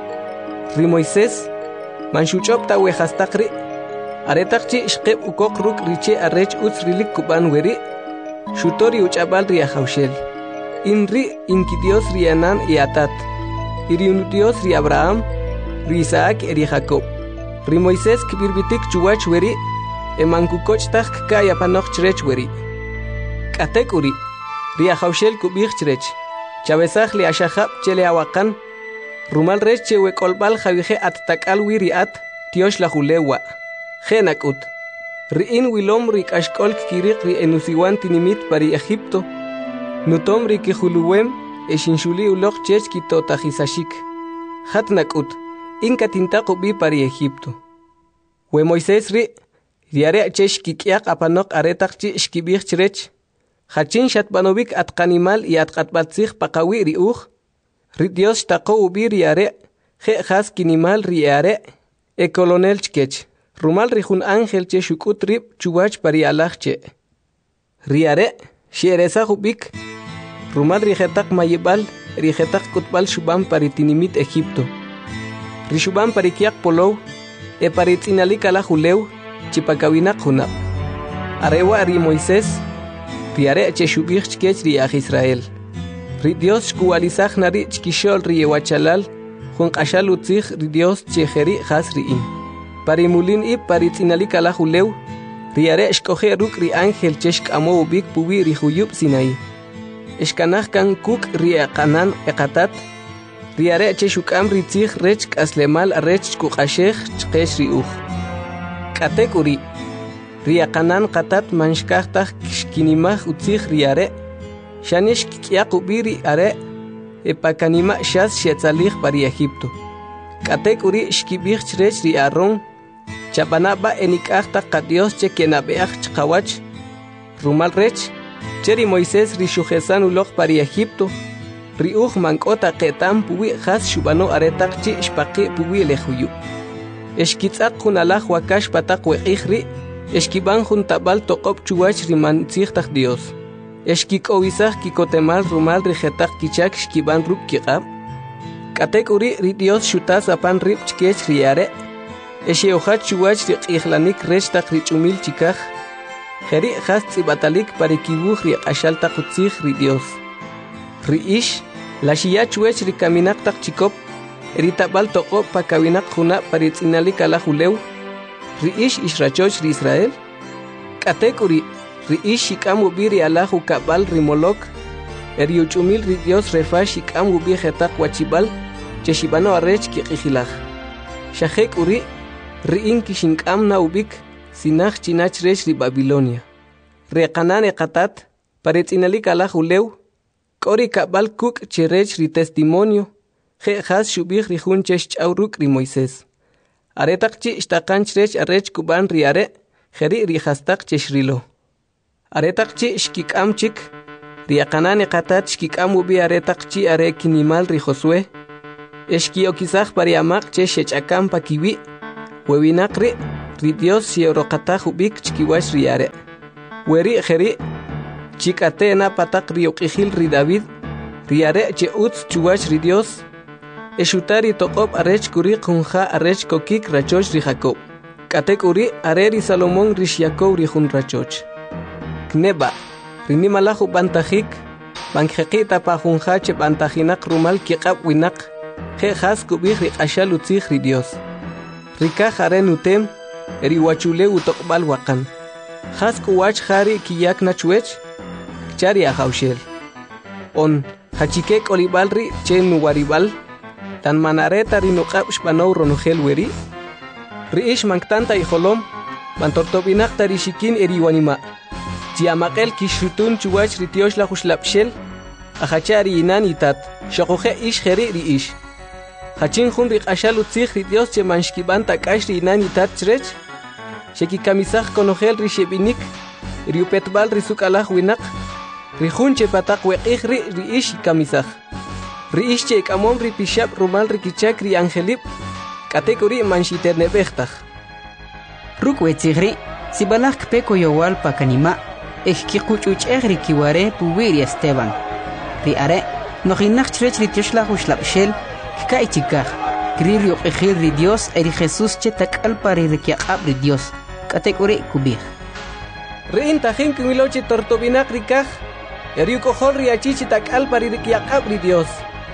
ri Moisés manshuchop tawejastaqri aretaqchi shqeb ukoq ruk riche arrech utzrilik kuban weri shutori uchabal ri ajawshel inri inki Dios ri Anan y Atat iri Dios ri Abraham ri Isaac ri Jacob ri Moisés kibirbitik chuwach weri emankukoch taj kaya panoq chrech weri katekuri ri ajawshel kubij chrech chavesaj li ashahab chele awakan rumal rech chewe kolbal javije at takal wiri at tiosh la julewa genakut ri in wilom ri kashkol kirik ri enusiwan tinimit pari Egipto nutom ri kijuluwem eshinshuli uloq chech kitotajisashik hatnakut inka tintaqu bi pari Egipto we Moisés riare chesh kikiaq apanoq aretaqchi shkibij chrech hachin shatbanovik atqanimal y atqatbaltzij paqawi ri uj ri Dios taqo ubi riare je has kinimal riare e colonel chkech rumal ri jun ángel che shukutrib chuwach pari alajche riare sheresa ubik rumal ri jetaq mayibal ri jetaq kutbal shubam pari tinimit Egipto ri shubam pari kiaq polow e pari tzinalik ala julew chipakawinaq junab arewa ri Moisés riare che shubij chkech ri Israel ri Dios shkuwalizaj nari chkishol ri ewachalal jun qashal utzij ri Dios chejeri has ri in pari mulin y pari tzinalik ala julew riare shkoje ruk ri ángel che shk'amo ubik puwi ri juyub Sinaí eshkanaj kan kuk ri aqanan eqatat riare che shukam ri tzij rech k'aslemal arech shkuqashej chqesh ri uj katekuri ri aqanan qatat manshkajtaj shkinimaj utzij riare shanish kikiaq ubiri are epakanima shas shetzalij pari Egipto katekuri shkibij chrech ri Aarón chapanaba enikajta qa Dios che kenabeaj chqawach rumal rech cheri Moisés ri shujesan uloq pari Egipto ri uj mank'ota qetam puwi has shubano aretaqchi shpaqi puwi lejuyu eshkitzaq jun alaj wakash pataq weqij ri eshkiban jun tabal toqob chuwach ri mantzijtaj Dios eshkik'owisaj kikotemal rumal ri jetaq kichak shkiban ruk kiqab katekuri ri Dios shutas apan rib chkech riare esheojach chuwach ri q'ijlanik rech taq ri ch'umil chikaj jeri has tzibatalik pari kibuj ri q'axal taq utzij ri Dios ri ish la xiya chuwech ri kaminaq taq chikop ri tabal toqob pakawinaq junab pari tzinalik ala julew ri ish ishrachoch ri Israel katekuri ri ish shik'am ubi ri ala jukabal ri Molok ri uch'umil ri Dios refa shik'am ubi jetaq wachibal che shibano arrech kiq'ijilaj shajek uri ri in kishink'am na ubik sinaj chinach rech ri Babilonia re qanan eqatat pari tzinalik ala julew k'ori kabal kuk che rech ri testimonio je has shubij ri jun che ch'aw ruk ri Moisés aretaq chi shtaqan chrech arrech kuban ri are jeri ri hastaq che shrilo aretaqchi shkik'amchik riaqanani qatat shkik'amubi aretaqchi are kinimal ri Josué eshkiokisaj pariamaq che shech'akampa kiwi wewinaqri ri Dios xioroqataj ubik chkiwash ri are weri jeri chik'atena pataq ri uq'ijil ri David ri are che utz chuwash ri Dios eshutari toqob arech kuri qunja arech kokik rachoch ri Jacob k'atek uri are ri Salomón ri Jacob ri jun rachoch kneba rini malahu bantajik banjeqita pa junja che bantajinaq rumal kiqab winaq je jas kubij ri q'axal utzij ri Dios rikaj are nutem ri wachule utoqbal waqan jas kuwach jari kiyak nachwech chari ajawshel on hachike kolibal ri che nuwaribal tan manareta ri nuqab shbanow ronogel weri ri ish manktanta ijolom bantortobinaq tari shikin eri wanima Tiamaqel kishutun chuwach ri tiosh la jushlapshel ajachari inan itat shoqoje ish jeri ri ish hachin jun ri q'axal utzij ri Dios che manshkibanta k'ax ri inan itat chrech shekikamisaj konojel ri shebinik ri upetbal ri suk'alaj winaq ri jun che pataq weq'ij ri ish kamisaj ri ish che k'amom ri pixab rumal ri kichak ri angelib k'atek uri manxiterneb'ejtaj ruk' wetzij ri sibalaj kpeko yowal pa kanima ejkiquch'uch'ej ri kiware puwi ri Esteban ri are nojinaj chrech ri tioxlaj uxlab'xel k'ay chikaj kri ri uq'ijil ri Dios eri Jesús che tak'alpa ri rikyaq'ab ri Dios k'atek uri kubij ri intajin kinwiloche tortobinaq ri kaj eri uk'ojol ri achichi tak'alpa ri rikyaq'ab ri Dios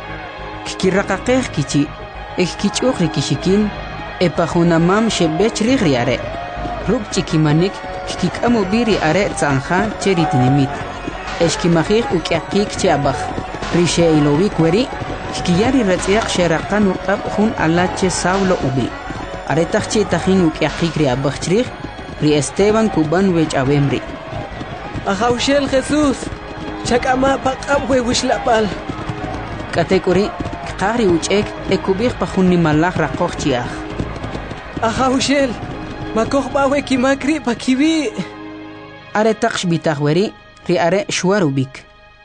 kikiraqaqej kichi ejkich'uj ri kishikin epajunamam xeb'ech rij ri are ruk' chikimanik kik'amu biri are tz'anja che ri tinimit eshkimajij uk'yaqik che abaj ri xe'ilowik weri kikiyari ratz'yaq xeraqan uq'ab jun ala che Saulo ubi aretaj che tajin uk'yaqik ri abaj chrij ri Esteban kuban wech'awem ri ajawxel Jesús chak'ama paq'ab wewixla'b'al k'atek uri kqaj ri uch'ek ekubij pa jun nimalaj raqoj chi'aj ajawxel makojb'awe kimakri pa kiwi are taq xbitaj weri ri are xwarubik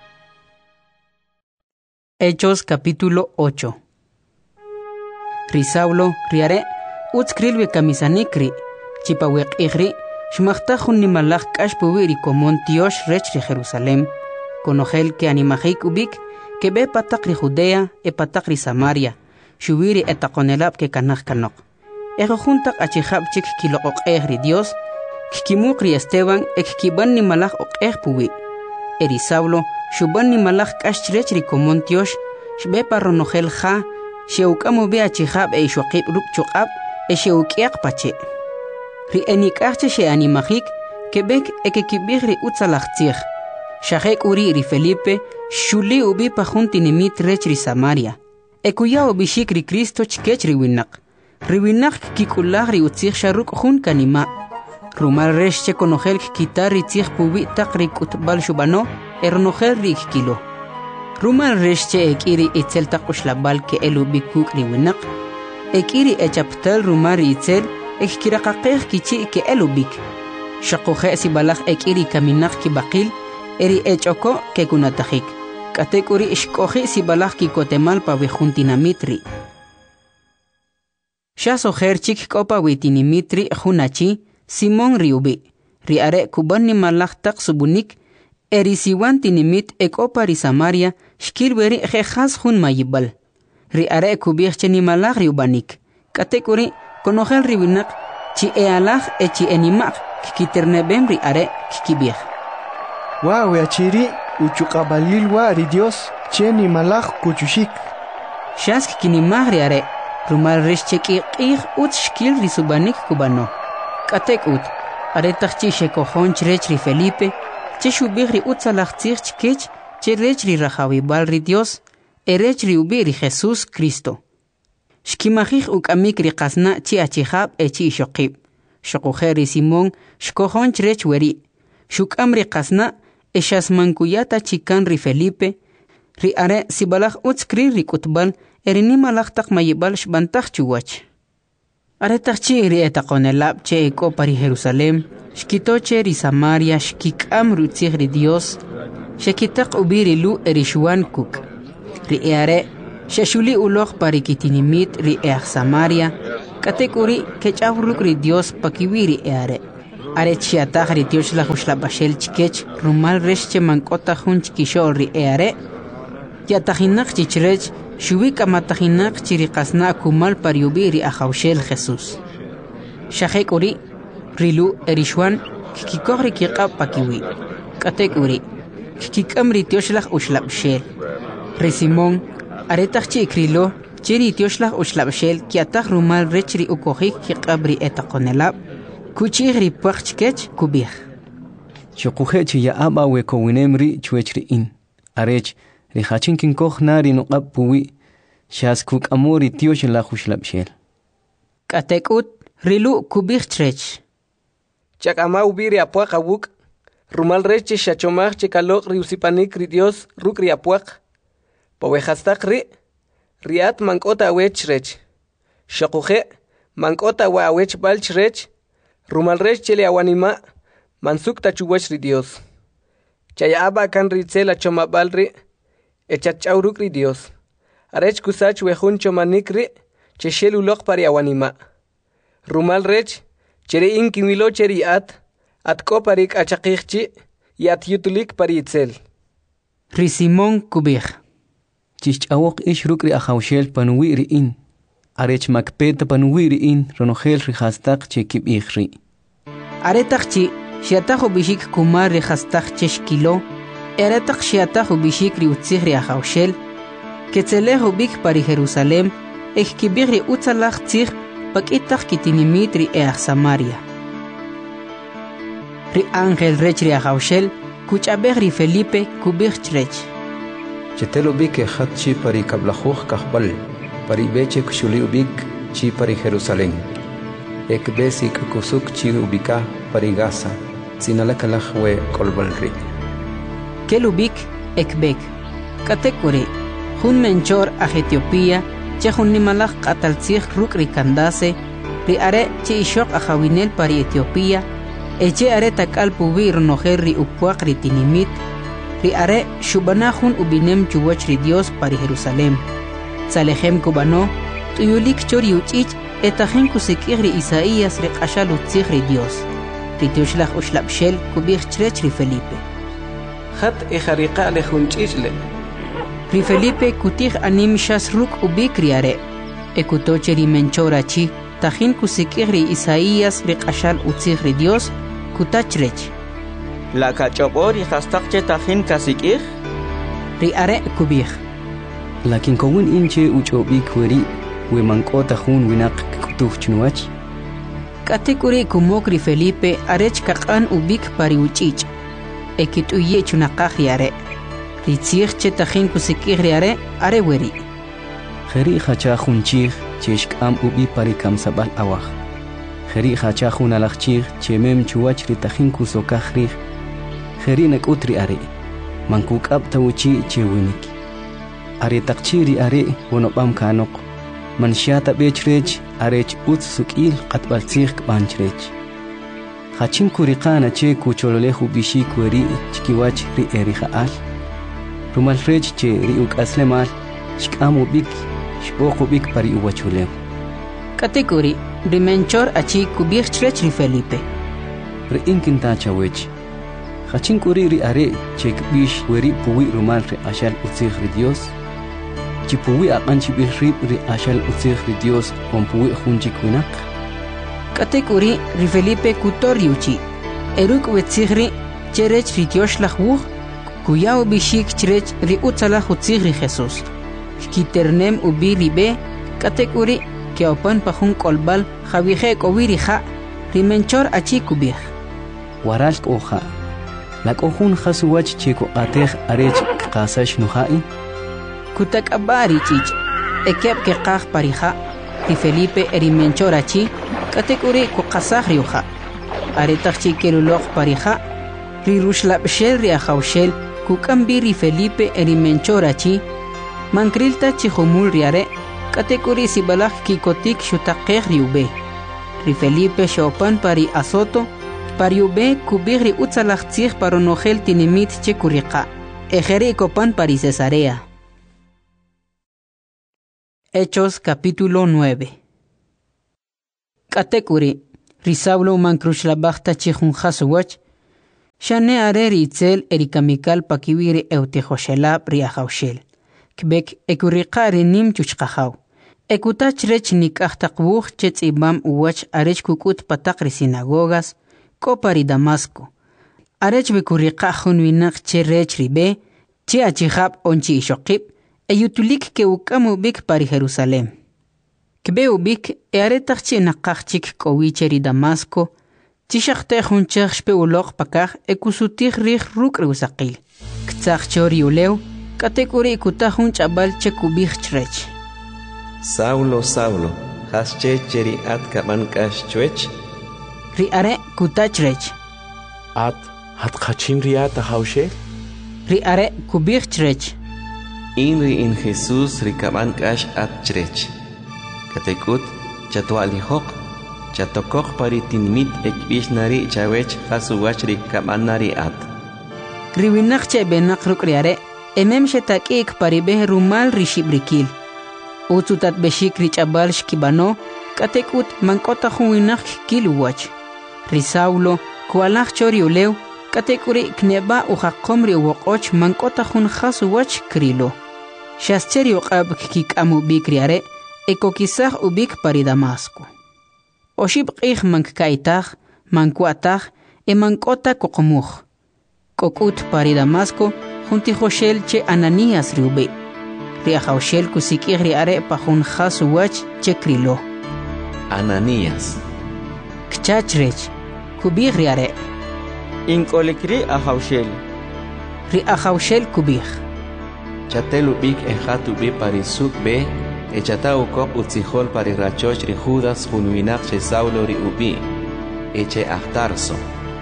Hechos capítulo 8 ri Saulo ri are utzkrilwe kamisanikri chipaweq'ijri xmajtaj jun nimalaj k'ax puwi ri komon tiox rech ri Jerusalem konojel ke animajik ubik ke be pataq ri Judea e pataq ri Samaria xuwi ri etaqonelab ke kanaj kanoq ejo juntaq achijab chik kiloq'ej ri Dios kikimuq ri Esteban ekkiban nimalaj oq'ej puwi eri Saulo xuban nimalaj k'ax chrech ri komon tiox xbe pa ronojel ja xeuk'amu be achijab e ixoqib ruk' chuq'ab e xeuk'yaq pache ri enik'aj che xe'animajik kebek ekekib'ij ri utzalaj tzij xajek uri ri Felipe xuli ubi pa jun tinimit rech ri Samaria ekuya ubixik ri Cristo chkech ri winaq ri winaq kik'ulaj ri utzij xa ruk' jun kanima rumal rex che konojel kitar ri tzij puwi taq ri k'utb'al xub'ano e ronojel ri ikkilo rumal rex che ek'iri itzel taq uxlab'al ke'el ubi kuk' ri winaq ek'iri echaptal rumal ri itzel ekiraqaqej kichi ke'el ubik xaqoje sibalaj ek'iri kaminaq kibaqil eri ech'oko kekunatajik k'atek uri xk'oji sibalaj kikotemal pa wi jun tinamit ri xa sojer chik k'opa wi tinimit ri jun achi Simón ri ubi ri are kuban nimalaj taq subunik eri siwan tinimit ek'opa ri Samaria xkil weri jejas jun mayibal ri are kubij che nimalaj ri ubanik k'atek uri konojel ri winaq chi alaj e chi enimaq kikiternebem ri are kikibij Wow, achiri uchuqabalil wa ri Dios che nimalaj kuchushik xas kikinimaj ri are rumal rex che k'iq'ij utz xkil ri subanik kubano k'atek ut aretaj chi xekojon chrech ri Felipe che xubij ri utzalaj tzij chkech che rech ri rajawib'al ri Dios e rech ri ubi ri Jesús Cristo xkimajij uk'amik ri qasna chi achijab e chi ixoqib xoqoje ri Simón xkojon chrech weri xuk'am ri qasna e xasmankuyata chikan ri Felipe ri are sibalaj utzkri ri k'utb'al eri nimalaj taq mayib'al xb'antaj chuwach Aretachchi ri etaqonelab che eko pari Jerusalem, shkitoche ri Samaria shkikam rutzig ri Dios, shekitaq ubiri lu erishuan kuk. Ri eare, shashuli ulog pari kitinimit ri Samaria, katekuri kechawruk ri Dios pakiwiri eare. Are chiatag ri Dios la huslabashel chikech, rumal resche mankota hun chikishol ri eare, yatajinak chichrech, shubik amatajinak chiriqasna kumal pariubiri ajawshel Jesús. Shahek uri, rilu erishwan, kikikogri kiqab pakiwi. Katek uri, kikikamri tioshlag ushlabshel. Resimón, aretag chikrilo, chiri tioshlag ushlabshel, kiatag rumal rechri ukojik kiqabri etaqonelab, kuchigri puachkech kubih. Chokuhechi ya aba weko winemri chuechri in. Arech, rihachin kinkoh nari no puwi, shas kuk amori tiosh la hushlabshel. Katekut, rilu kubih trech. Chak ama ubiri apuak awuk, rumal reche shachomach chekalok riusipanik ri Dios ruk ri apuak. Pawehastak riat mankota awech rech. Shakuhe, mankota wa awech balch rech, rumal rech chele awanima, mansuk tachuwech ri Dios. Chaya aba kan ritzela choma balri, echachawruk ri Dios. Arech kusach wehun chomanikri, cheshel ulok pari awanima. Rumal rech, chere inkimilo cheri atko parik achakikchi, yat yutulik pari itzel. Risimón kubih. Chichawok ish rukri ajawshel panuwiri in. Arech makpeta panuwiri in, ronogel rihastak chekib ikhri. Aretakchi, shiatajo bishik kumar rihastak cheshkilo, eretak shiatajo bishik riutzig ri ajawshel, Ketzelejo big pari Jerusalem, ekibigri utzalach tzig, pakitach kitinimit ri Samaria. Ri Ángel rech ri Ajawshel, kuchabeg ri Felipe kubig trech. Chetelo big chi pari kablajuj kahbal, pari beche kushuli ubik chi pari Jerusalem. Ekbesi kusuk chi ubika pari Gaza, sinalakalach we kolbalri. Kelubik ekbek, katekuri. Hun menchor a Etiopía, che hun nimalach qataltzig ruk ri kandase, ri are che ishok a Jawinel pari Etiopía, eche are takal pubi ronojer ri upuak ri tinimit, ri are shubanahun ubinem chuwach ri Dios pari Jerusalem. Salehem kubano, tuyulik chori uchich, etajen kusikir ri Isaías ri qashal utzig ri Dios. Ri tioshlach ushlabshel kubich chrech ri Felipe. Hat ejariqa le hunchisle. Ri Felipe kutig anim shas ruk ubik riare. Ekutoche ri menchorachi, tajin kusikir ri Isaías ri qashal utzig ri Dios, kutachrech. La kachobori hastakche tajin kasikir? Ri are kubig. Lakin kowin inche uchobik weri, we mankota hun winak kutuh chnuach. Katekuri kumok ri Felipe arech kakan ubik pari uchich. Ekituye chunakaj riare. Ritzig che tajin kusikir riare are weri. Kheri khacha khunchig cheshk am ubi pari kam sabal awach. Kheri khacha khun alachchig chemem chuwach ri tajin kusokajri. Kheri nakutri are. Mankuk ab tawchi chewinik. Are takchiri are wonobam kanok. Manshata bechrech arech uts sukil qatbaltzig banchrech. Khachin kuriqana che kuchololehu bishik weri chkiwach ri erihaal. Rumal frech che riuk aslemal, shkamu bik, shpoku bik pari uwachulew. Katekuri, rimenchor achi kubich trech ri Felipe. Ri inkinta chawech. Khachin kuri ri are che kbish weri puwi rumal ri ashal utzig ri Dios. Chi puwi aqanchi bihrib ri ashal utzig ri Dios on puwi khunchik winak. Katekuri ri Felipe kutori uchi. Eruk wetzigri cherech ri Dios lachwuch. Kuyao bishik chrech ri utzalach utzig ri Jesús. Kiternem ubi ribe, katekuri ke opan pahun kolbal javije kowiri ja, rimenchor achi kubih. Waral oja. La kohun khasuwach cheko atej arech qasash nuhai. Kutak abari chich. Ekep ke qaj parija, ri Felipe rimenchor achi, katekuri ku qasaj riuja. Aretach chikelulok parija, ri rushlabshel ri ajawshel, kukambiri Felipe erimenchorachi, mankrilta chihomul riare, katekuri sibalak kikotik shutaqeh riube. ri Felipe xopan pari Azoto, pari ube kubig ri utzalachtzig para nogel tinimit che kuriqa, ejeri copan pari Cesarea. Hechos capítulo 9. Katekuri, ri Saulo mankrush la bachta chihun hasuwach, shane areri itzel erikamikal pakiwiri eutihoshelab ri ahaushel. Kbek ekuriqa rinim chuchqahaw. Ekutach rech nikahtakwuch chetz ibam uwach arech kukut patakri sinagogas, kopari Damasco. Arech bekuriqa hunwinak che rech ribe, che achihab onchi ishokib, eyutulik ke ukamu bik pari Jerusalem. Kbe ubik earetach che nakachchik kowicheri Damasco, chishakte hunchach shpe ulok pakach ekusutich rich rukre usaqil. Ktsach chori uleu, katekuri ikutahun chabal che kubich chrech. Saulo, Saulo, has cheri at kaman kash chwech? Ri are kutachrech. At khachim riata haushe? Ri are kubich chrech. Inri in Jesus ri kaman kash at chrech. Katekut chatuali hok, chatokok paritinmit ekbishnari chawech hasuwach ri kamanari at. Ri winak che benak ruk ri are, emem shetakik paribeh rumal ri shibrikil. Utsutat beshik rich abal shkibano, katekut mankota huinach kiluwach. Risaulo, kualach chori uleu, katekuri kneba uhakomri uwokoch mankota hun hasuwach krilo. Shascheri uqab kik amu bikriare, ekokisach ubik pari Damasco. Oshib qih mankkaitach, mankuatach, mankota kokomuch. Kokut pari Damasco, junti hoshel che Ananías riube. Riahaushel kusikir riare pahun hasuwach chekrilo. Ananías. Kchachrech, kubir riare. Inkolikri ahaushel. Riahaushel kubir. Chatelubik ejatubi parisuk be, echatau kok utzihol pari rachoch ri Judas hunwinak che Saulo ri ubi, eche ahtarso.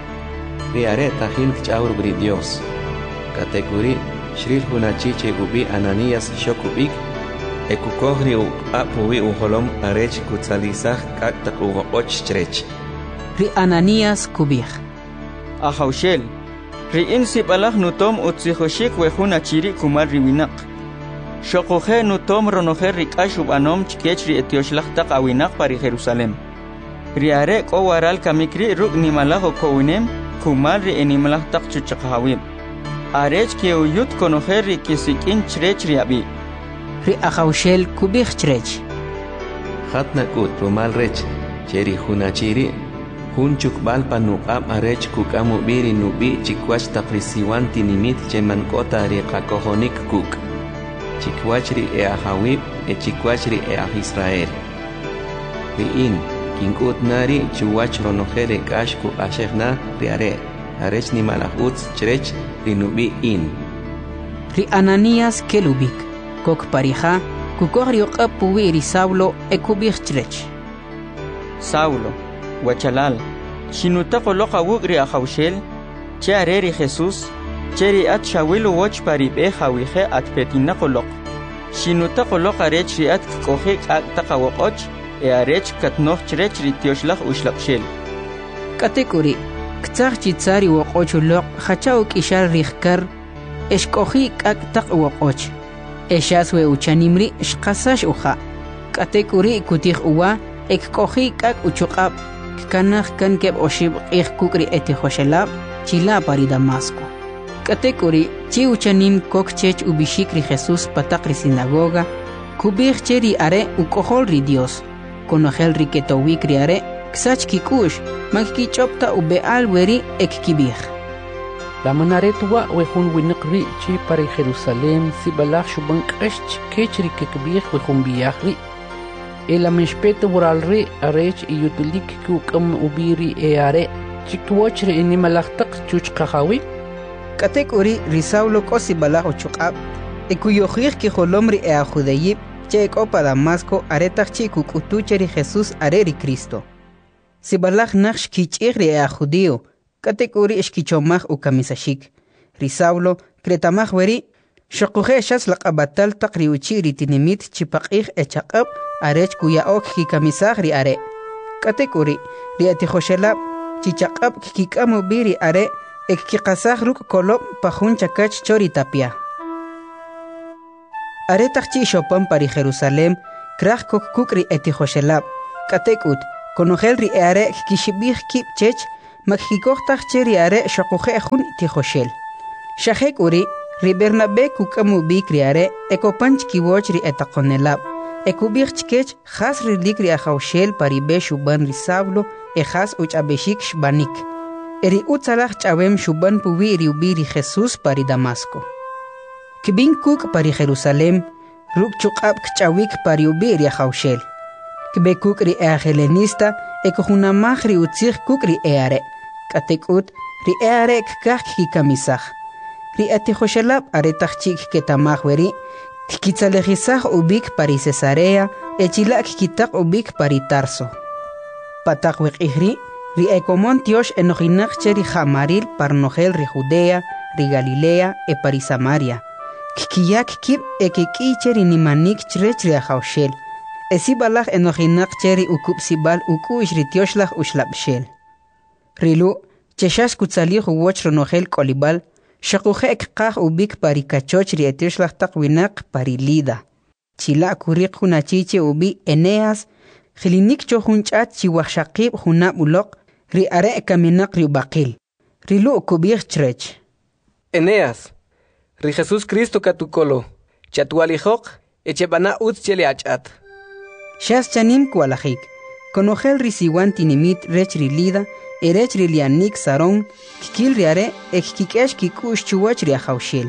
Riare tahin kchaur bri Dios. Katekuri Shril hunachiche ubi Ananías shokubik, ekukohri apuwi uholom arech kutzalizach kaktak uwoch chrech. Ri Ananías kubik. Ahaushel, ri insibalach nutom utzihoshik wehunachiri kumar riwinak. Shokohe nutom ronoher rikashub anom chkech ri etioshlachtak awinak pari Jerusalem. Riare kowaral kamikri ruk nimalaho kowinem kumar ri enimalachtak chuchakahawim. Arech ke uyut konoher kisikin chrech riabi. Ri ahaushel kubich chrech. Hatna kut rumal rech, cheri hunachiri, hunchuk balpa nuqam arech kukamu biri nubi chikwach taprisiwan tinimit chemankota ri qakohonik kuk. Chikwachri e ahawib e chikwachri e ah Israel. Ri in, kinkut nari chuwach ronohere kashku ashegna riare. Arech ni malahutz chrech rinubi in. Ri Ananías kelubik, kok parija, kukogri oqapuwi ri Saulo ekubich chrech. Saulo, wachalal, shinutako loqa wugri ahaushel, che areri Jesus, cheri at shawilu wach paribe hawihe at petinako lok. Shinutako loqa rech ri at kohe kaktaka wokoch, e arech katnoch chrech ri tioshlach ushlapshel. Katekuri, Ktsach chitzari wokoch ulok, hachau kishar rihkar, eshkohi kaktak wokoch. Eshaswe uchanimri shkasash uha. Katekuri kutih uwa, ekkohi kak uchukab, kanach kan keb oshib kukri etihoshelab, chila pari Damasco. Katekuri, chi uchanim kokchech ubishikri Jesus patakri sinagoga, kubich cheri are ukohol ri Dios, konohel riketowikri are, ksach kikush, magkichopta ube alweri ekkibir. La manaretwa wehun winqri chi pari Jerusalem si balach shubank esh kechri kekbir wehun biyahri. Ela mishpete waralri arech iyutulik kukam ubiri eare chikwochri inimalachtak chuchqahawi. Katekuri risaulo kosi balach uchukab, ekuyohir ki holomri eajudeyib, che ekopa Damasco aretach chi kukutucheri Jesus areri Cristo. Si balach naksh kichigri eajudio, katekuri eshkichomach ukamisashik. Risaulo, kretamach weri, shokuhe shas laqabatal takriuchi ritinimit chipaqih echaqab, arech kuya ok kikamisagri are. Katekuri, riati Joshelab, chichakab kikamu biri are, ekikasah ruk kolop pahun chakach chori tapia. Are takchi shopan pari Jerusalem, krach kukri eti Joshelab, katekut, konogel ri are kishibih kip chech, makkikohtach cheri are shokuhe hun ti Joshel. Shahek uri, ri Bernabe kukamu bikri are, ekopanch kiwoch ri etakonelab. Ekubich chkech khas rilik ri Joshel pari be shuban ri Saulo, khas uch abeshik shbanik. Eri utzalach chawem shuban puwi ri ubiri Jesus pari Damasco. Kibin kuk pari Jerusalem, ruk chukab kchawik pari ubiri Joshel. Kibe kuk ri helenista, ekohunamach ri utzich kuk ri eare. Katekut ri eare kkach kikamisach. Ri ati Joshelab are tachchik ketamach weri, kitzalejisach ubik pari Cesarea, echilak kitak ubik pari Tarso. Patak wek ihri, ri ekomon tiosh enojinach cheri jamaril parnogel ri Judea, ri Galilea, e pari Samaria. Kikiyak kib ekiki cheri nimanik chrech ri Joshel. Esibalach enojinach cheri ukup sibal ukuish ri tioshlach ushlapshel. Rilu, cheshash kutzalih uwoch ronogel kolibal, shakuhe ekkach ubik pari kachoch ri etioshlach takwinak pari Lida. Chila kurik hunachiche ubi Eneas, Khilinik chohunchat chiwachshaqib hunab ulok, ri are kaminak ri ubakil. Rilu kubich chrech. Eneas, ri Jesus Cristo katukolo, chatualihok, echebana utz chele achat. Shas chanim kualajik, konogel ri siwan tinimit rech ri Lida, erech ri lianik saron, kikil ri are, ekikikesh kikush chuwach ri Joshel.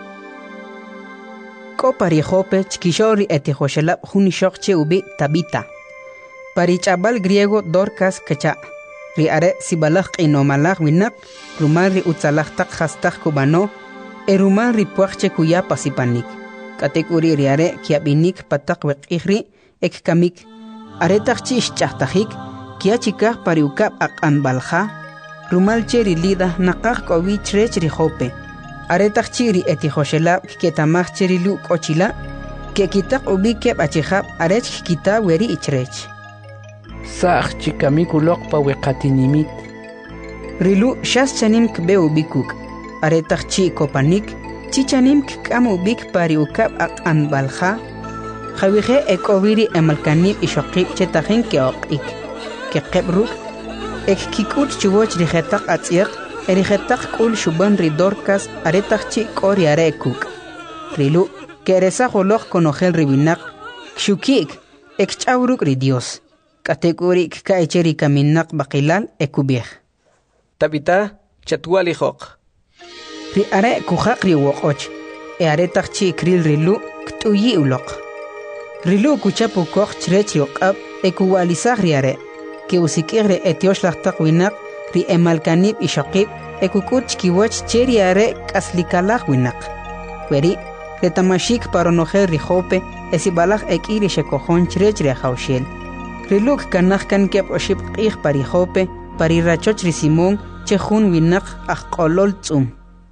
Ko pari Jope chkishori eti Joshelab hunishokche ubi Tabita. Pari chabal griego Dorcas kacha. Ri are sibalach inomalach winak, rumal ri utzalach tak hastach kubano, rumal ri puachche kuya pasipanik. Katekuri ri are kiabinik patak wek ihri, ek kamik. Are takchi ischachtajik, kia chikach pari ukap ak anbalja, rumal cheri Lida nakach kowi chrech ri Jope. Are takchi ri eti Joshelab ketamach cheri lu kochila, ke kitak ubi kep achihab arech kita weri ichrech. Sach chikamik pa wekatinimit. Rilu shas chanim kbe ubikuk. Are takchi kopanik, chichanim kam ubik pari ukap ak anbalja. Jawihe ekowiri emalkanib ishokib chetahin keokik. Ke kebruk, ek kikut chuwoch rihetak atziak, erihetak kul shuban ri Dorcas are takchi kori are ekuk. Rilu, ke eresa jolok konogel ribinak, kshukik, ek chawruk ri Dios. Kategori ka echeri kaminak bakilal ekubih. Tabita chatualihok. Ri are kuhak ri wokoch. E are takchi kril rilu ktuyi ulok. Rilu kuchapu koch chrech yokab ekuwalisah ri are. Ke usikir etiosh lachtak winak ri emalkanib ishakib ekukuch kiwach cheri are kaslikalach winak. Weri retamashik paronojer ri Jope esibalach ekiri shekohon chrech ri Joshel. Riluk kanach kan kep oship qih pari Jope, pari rachoch ri Simón, chehun winak akkolol tzum.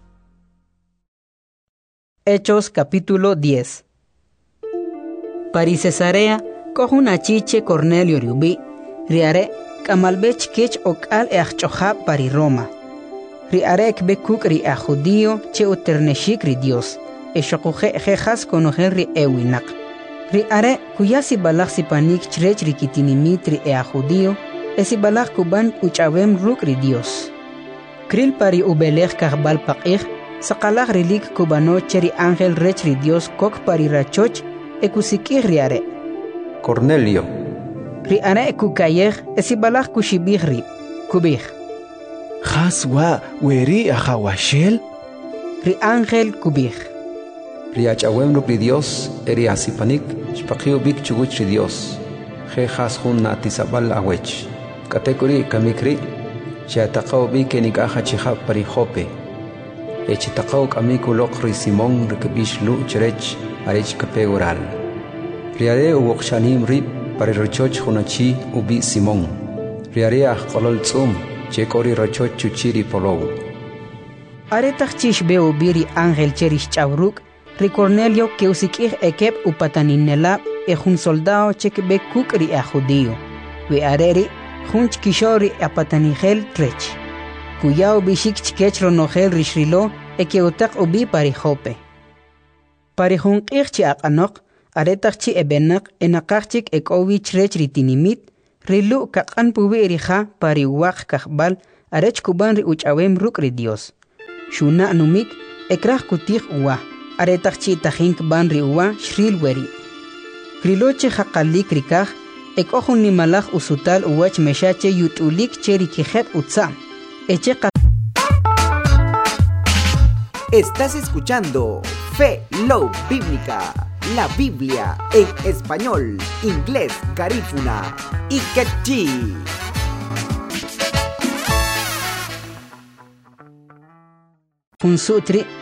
Hechos capítulo 10. Pari Cesarea, kohun achiche Cornelio riubi, riare, kamalbech kech okal eachchoha pari Roma. Riare ekbekuk ri a judío che uterneshik ri Dios, eshokuhe jejas konojen ri ewinak. Ri are kuyasi balach sipanik chrech rikitinimit ri a judío, esi balach kuban uchawem ruk ri Dios. Kril pari ubelech karbal paqih, sakalach rilik kubano cheri ángel rech ri Dios kok pari rachoch, ekusikih ri are. Cornelio. Ri are kukayech, esi balach kushibih ri, kubih. Khaswa weri a Joshel? Ri ángel kubih. Riachawem ri Dios, eri asipanik, shpaqio bik chuguch ri Dios. Je has hun natisabal awech. Katekuri kamikri, chataqaw bik enikaha chihab pari Jope. Echitaqaw kamikulok ri Simón rikebish lu cherech, arech kape oral. Riare uwokshanim rib pari rochoch hunachi ubi Simón. Riare kolol tzum, chekori rochoch chuchiri polow. Are takchish be ubiri ángel cherish chavruk, ri Cornelio que usikih ekep upataninela un soldado chekbe kukri a judío. We areri junch kishori apatanigel trech. Kuyao bishik chkech ronogel rishrilo ekeutak ubi parijope. Parijun irchi akanok, aretakchi ebenak enakachik ekovich rech ritinimit, rilu kakan pubi erija pariwak kakbal, arech kuban ri uchawem ruk ri Dios. Shuna numik ekrach kutich uwa, aretakchi tajink ban ri uwa shril weri. Kriloche hakalik rikaj, ekohun nimalaj usutal uwach meshache yutulik cherikijet utsam. Estás escuchando Fe Love Bíblica, la Biblia en español, inglés, garífuna y quechí. Punsutri